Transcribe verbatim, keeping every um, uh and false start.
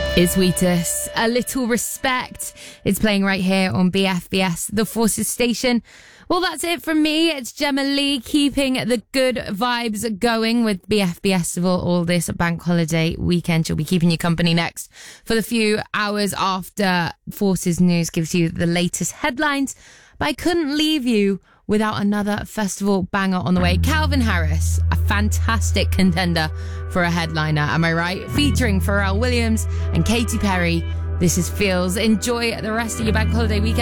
Is Wheatus, A Little Respect. It's playing right here on B F B S, the Forces station. Well, that's it from me. It's Gemma Lee, keeping the good vibes going with B F B S all, all this bank holiday weekend. She'll be keeping you company next for the few hours after Forces News gives you the latest headlines. But I couldn't leave you without another festival banger on the way. Calvin Harris, a fantastic contender for a headliner, am I right? Featuring Pharrell Williams and Katy Perry. This is Feels. Enjoy the rest of your bank holiday weekend.